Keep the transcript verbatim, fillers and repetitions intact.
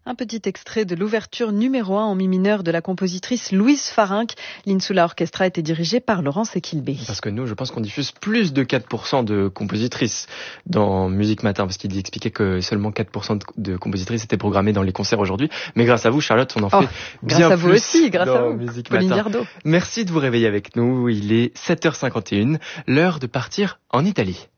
Un petit extrait de l'ouverture numéro un en mi mineur de la compositrice Louise Farinck. L'Insula Orchestra était dirigée par Laurence Equilbé. Parce que nous, je pense qu'on diffuse plus de quatre pour cent de compositrices dans Musique Matin, parce qu'il expliquait que seulement quatre pour cent de compositrices étaient programmées dans les concerts aujourd'hui. Mais grâce à vous, Charlotte, on en oh, fait bien grâce à plus vous aussi, grâce à vous, Musique Pauline Matin. Viardot. Merci de vous réveiller avec nous. Il est sept heures cinquante et une, l'heure de partir en Italie.